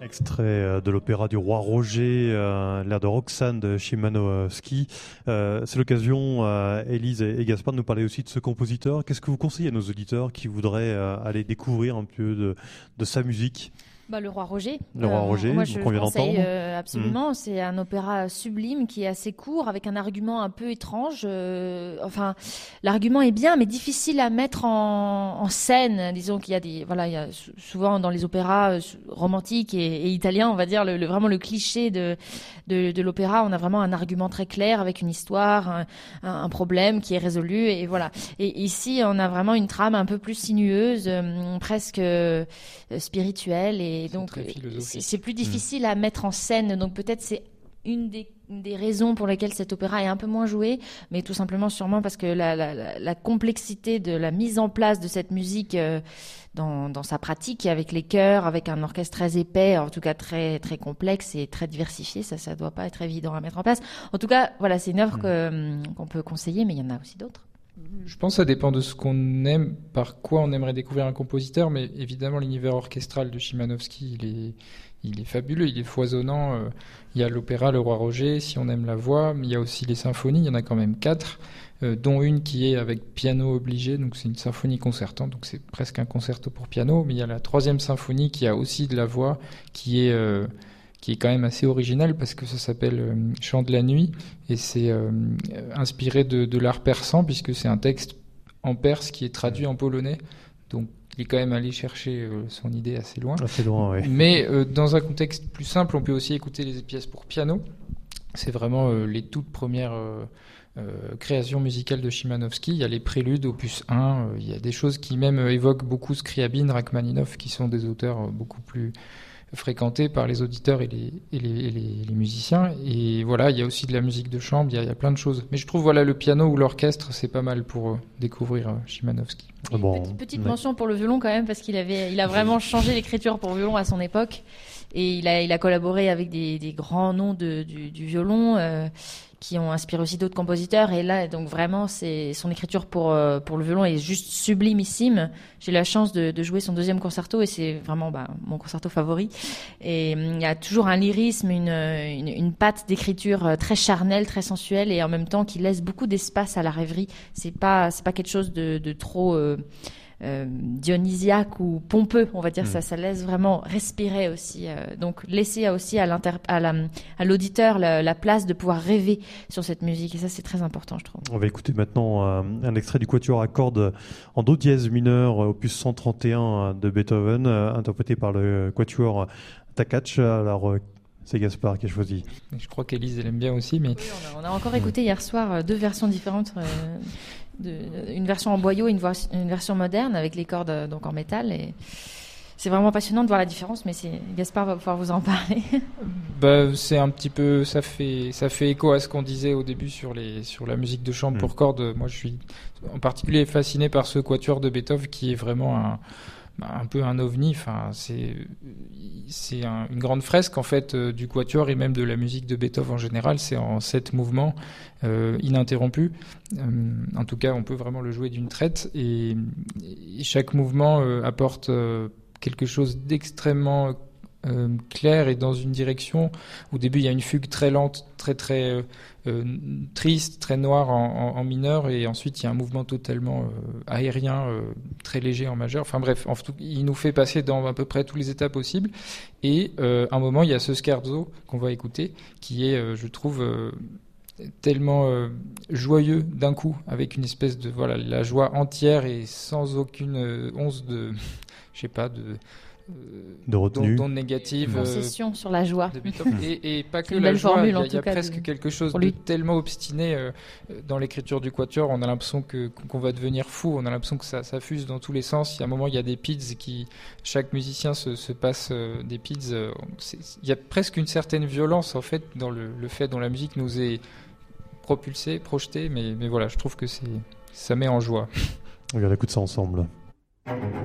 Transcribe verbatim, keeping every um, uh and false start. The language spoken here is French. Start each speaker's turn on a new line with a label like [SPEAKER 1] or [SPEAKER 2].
[SPEAKER 1] Extrait de l'opéra du Roi Roger, euh, l'air de Roxane de Szymanowski. Euh, c'est l'occasion, euh, Élise et, et Gaspard, de nous parler aussi de ce compositeur. Qu'est-ce que vous conseillez à nos auditeurs qui voudraient euh, aller découvrir un peu de, de sa musique ?
[SPEAKER 2] Bah, le Roi Roger.
[SPEAKER 1] Le Roi Roger,
[SPEAKER 2] euh, moi je
[SPEAKER 1] qu'on vient
[SPEAKER 2] conseille
[SPEAKER 1] d'entendre.
[SPEAKER 2] euh, absolument. Mmh. C'est un opéra sublime qui est assez court, avec un argument un peu étrange. Euh, enfin, l'argument est bien, mais difficile à mettre en, en scène. Disons qu'il y a des, voilà, il y a souvent dans les opéras euh, romantiques et, et italiens, on va dire le, le, vraiment le cliché de, de de l'opéra. On a vraiment un argument très clair avec une histoire, un, un problème qui est résolu et voilà. Et ici, on a vraiment une trame un peu plus sinueuse, euh, presque euh, spirituelle et Et donc, c'est, c'est plus difficile mmh. à mettre en scène. Donc, peut-être c'est une des, une des raisons pour lesquelles cet opéra est un peu moins joué, mais tout simplement sûrement parce que la, la, la, la complexité de la mise en place de cette musique euh, dans, dans sa pratique, avec les chœurs, avec un orchestre très épais, en tout cas très, très complexe et très diversifié, ça, ça doit pas être évident à mettre en place. En tout cas, voilà, c'est une œuvre mmh. que, qu'on peut conseiller, mais il y en a aussi d'autres.
[SPEAKER 3] Je pense que ça dépend de ce qu'on aime, par quoi on aimerait découvrir un compositeur, mais évidemment l'univers orchestral de Szymanowski, il est, il est fabuleux, il est foisonnant. Il y a l'opéra Le Roi Roger, si on aime la voix, mais il y a aussi les symphonies, il y en a quand même quatre, euh, dont une qui est avec piano obligé, donc c'est une symphonie concertante, donc c'est presque un concerto pour piano, mais il y a la troisième symphonie qui a aussi de la voix, qui est... Euh, qui est quand même assez original parce que ça s'appelle euh, Chant de la nuit et c'est euh, inspiré de, de l'art persan puisque c'est un texte en perse qui est traduit en polonais. Donc il est quand même allé chercher euh, son idée assez loin.
[SPEAKER 1] Assez loin, oui.
[SPEAKER 3] Mais euh, dans un contexte plus simple, on peut aussi écouter les pièces pour piano. C'est vraiment euh, les toutes premières euh, euh, créations musicales de Szymanowski. Il y a les préludes, opus un. Euh, il y a des choses qui même euh, évoquent beaucoup Scriabine, Rachmaninov, qui sont des auteurs euh, beaucoup plus fréquenté par les auditeurs et les, et les, et les, les musiciens. Et voilà, il y a aussi de la musique de chambre, il y a, il y a plein de choses. Mais je trouve, voilà, le piano ou l'orchestre, c'est pas mal pour euh, découvrir euh, Szymanowski.
[SPEAKER 2] Bon, petite petite ouais. mention pour le violon quand même, parce qu'il avait, il a vraiment changé l'écriture pour violon à son époque. Et il a, il a collaboré avec des, des grands noms de, du, du violon, euh, qui ont inspiré aussi d'autres compositeurs. Et là, donc vraiment, c'est son écriture pour euh, pour le violon est juste sublimissime. J'ai eu la chance de, de jouer son deuxième concerto et c'est vraiment bah, mon concerto favori. Et il y a toujours un lyrisme, une une, une patte d'écriture très charnelle, très sensuelle et en même temps qui laisse beaucoup d'espace à la rêverie. C'est pas c'est pas quelque chose de, de trop euh, Euh, dionysiaque ou pompeux, on va dire mmh. ça, ça laisse vraiment respirer aussi. Euh, donc laisser aussi à, l'inter- à, la, à l'auditeur la, la place de pouvoir rêver sur cette musique et ça c'est très important je trouve.
[SPEAKER 1] On va écouter maintenant euh, un extrait du quatuor à cordes en do dièse mineur, opus cent trente et un de Beethoven, euh, interprété par le quatuor Takach. Alors euh, c'est Gaspard qui a choisi.
[SPEAKER 3] Je crois qu'Élise elle aime bien aussi, mais
[SPEAKER 2] oui, on, a, on a encore écouté mmh. hier soir deux versions différentes. Euh, De, une version en boyau et une, vo- une version moderne avec les cordes euh, donc en métal et c'est vraiment passionnant de voir la différence mais c'est, Gaspard va pouvoir vous en parler.
[SPEAKER 3] Bah, c'est un petit peu ça fait, ça fait écho à ce qu'on disait au début sur, les, sur la musique de chambre mmh. pour cordes. Moi je suis en particulier fasciné par ce quatuor de Beethoven qui est vraiment un un peu un ovni, enfin c'est c'est un, une grande fresque en fait euh, du quatuor et même de la musique de Beethoven en général. C'est en sept mouvements euh, ininterrompus. Euh, en tout cas, on peut vraiment le jouer d'une traite et, et chaque mouvement euh, apporte euh, quelque chose d'extrêmement euh, clair et dans une direction. Au début, il y a une fugue très lente, très très euh, euh, triste, très noire en, en, en mineur, et ensuite il y a un mouvement totalement euh, aérien, euh, très léger en majeur. Enfin bref, en tout, il nous fait passer dans à peu près tous les états possibles. Et euh, à un moment, il y a ce scherzo qu'on va écouter, qui est, euh, je trouve, euh, tellement euh, joyeux d'un coup, avec une espèce de voilà la joie entière et sans aucune euh, once de, je sais pas de
[SPEAKER 1] de retenue,
[SPEAKER 3] d'onde négative,
[SPEAKER 2] concession euh, sur la joie.
[SPEAKER 3] Et, et pas que la joie,
[SPEAKER 2] formule,
[SPEAKER 3] il y a, il y a
[SPEAKER 2] cas,
[SPEAKER 3] presque
[SPEAKER 2] de...
[SPEAKER 3] quelque chose de tellement obstiné euh, dans l'écriture du quatuor. On a l'impression que qu'on va devenir fou. On a l'impression que ça, ça fuse dans tous les sens. Il y a un moment, il y a des pids qui, chaque musicien se, se passe euh, des pids. Euh, il y a presque une certaine violence en fait dans le, le fait dont la musique nous est propulsée, projetée. Mais, mais voilà, je trouve que c'est, ça met en joie.
[SPEAKER 1] Regarde, écoute ça ensemble.